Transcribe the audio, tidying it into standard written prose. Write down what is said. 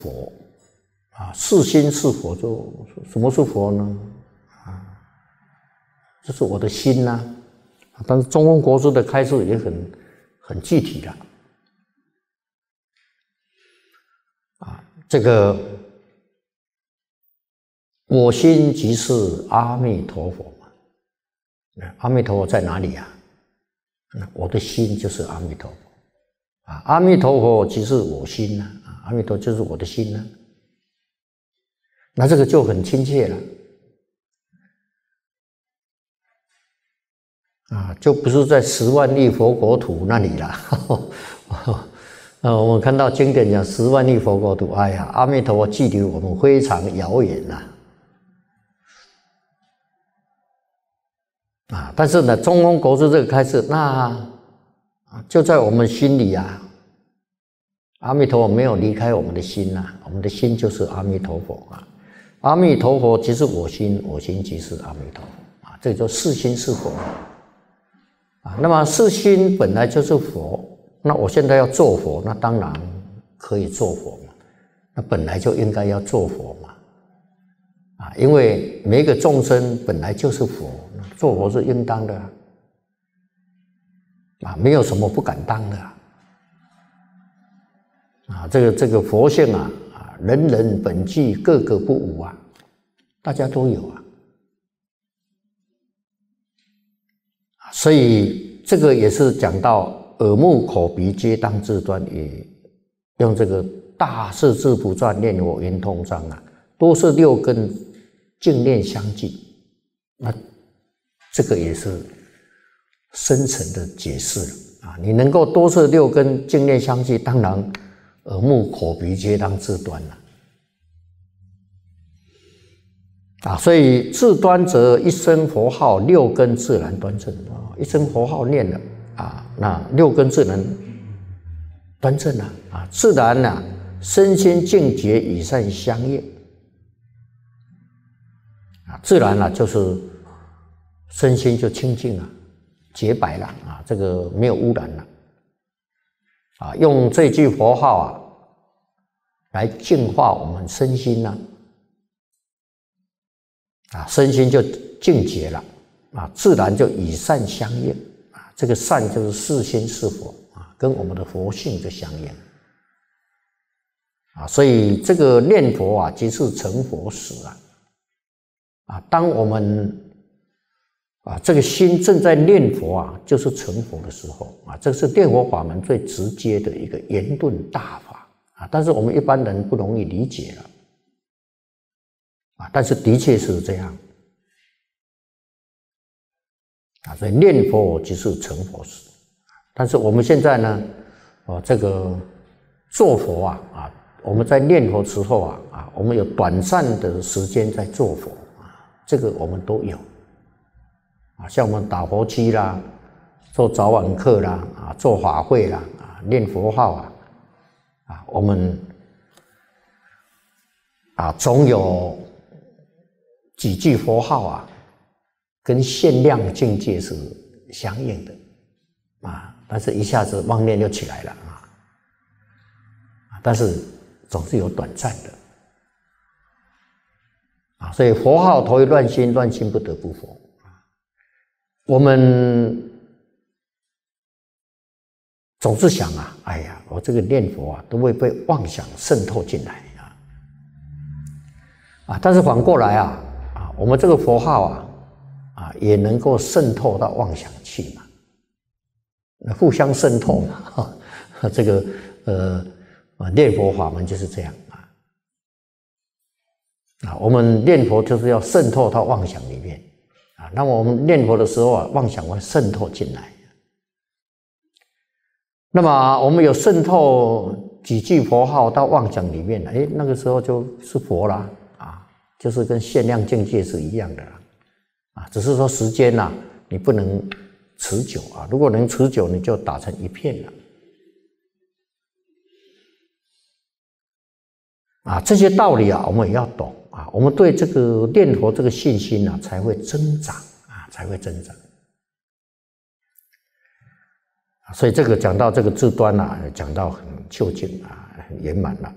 佛啊，是心是佛，就什么是佛呢？啊，这是我的心呐。但是中庸国师的开示也很具体的啊，这个我心即是阿弥陀佛嘛。阿弥陀佛在哪里啊？我的心就是阿弥陀佛啊，阿弥陀佛即是我心呐，阿弥陀就是我的心呐。那这个就很亲切了啊，就不是在10万亿佛国土那里了。我们看到经典讲10万亿佛国土，哎呀，阿弥陀佛距离我们非常遥远呐。啊，但是呢，中庸国师这个开示，那就在我们心里啊。阿弥陀佛没有离开我们的心呐，我们的心就是阿弥陀佛啊。阿弥陀佛即是我心，我心即是阿弥陀佛啊，这就是心是佛啊。那么是心本来就是佛，那我现在要做佛，那当然可以做佛嘛，那本来就应该要做佛嘛啊，因为每一个众生本来就是佛，做佛是应当的啊，没有什么不敢当的啊，这个佛性啊。人人本具，个个不无啊，大家都有啊。所以这个也是讲到耳目口鼻皆当自端，也用这个大势至不转念佛圆通章啊，都是6根净念相继。那这个也是深层的解释了啊。你能够多是6根净念相继，当然耳目口鼻皆当自端了啊，所以自端则一声佛号，6根自然端正啊。一声佛号念了啊，那6根自然端正了啊，自然呢，身心净洁与善相应啊，自然了就是身心就清净了，洁白了啊，这个没有污染了啊。用这句佛号啊，来净化我们身心呢。啊，身心就净洁了啊，自然就与善相应啊。这个善就是是心是佛啊，跟我们的佛性就相应啊。所以这个念佛啊，即是成佛时啊。当我们这个心正在念佛啊，就是成佛的时候啊。这是念佛法门最直接的一个圆顿大法啊，但是我们一般人不容易理解了。但是的确是这样啊，所以念佛即是成佛时。但是我们现在呢，这个做佛啊，我们在念佛时候啊，我们有短暂的时间在做佛啊，这个我们都有啊，像我们打佛七啦，做早晚课啦，啊，做法会啦，啊，念佛号啊，我们总有几句佛号啊，跟限量境界是相应的啊，但是一下子妄念就起来了啊，但是总是有短暂的啊，所以佛号头一乱心，乱心不得不佛啊。我们总是想啊，哎呀，我这个念佛啊，都会被妄想渗透进来啊，但是反过来啊。我们这个佛号也能够渗透到妄想去嘛，互相渗透嘛。这个念佛法门就是这样啊。我们念佛就是要渗透到妄想里面啊。那么我们念佛的时候啊，妄想会渗透进来。那么我们有渗透几句佛号到妄想里面，那个时候就是佛啦。就是跟限量境界是一样的啊，只是说时间你不能持久啊。如果能持久，你就打成一片了啊。这些道理我们也要懂啊，我们对这个念佛这个信心才会增长啊，才会增长。所以这个讲到这个至端讲到很究竟很圆满了。